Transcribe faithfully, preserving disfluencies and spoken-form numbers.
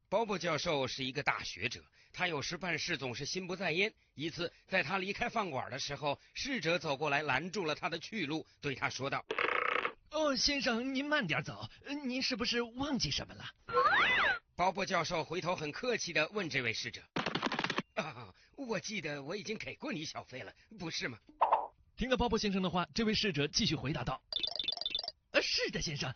鲍勃教授是一个大学者，他有时办事总是心不在焉。一次，在他离开饭馆的时候，侍者走过来拦住了他的去路，对他说道： 哦，先生，您慢点走，您是不是忘记什么了？ 鲍勃教授回头很客气地问这位侍者：啊，我记得我已经给过你小费了，不是吗？ 听了鲍勃先生的话，这位侍者继续回答道：呃，是的，先生，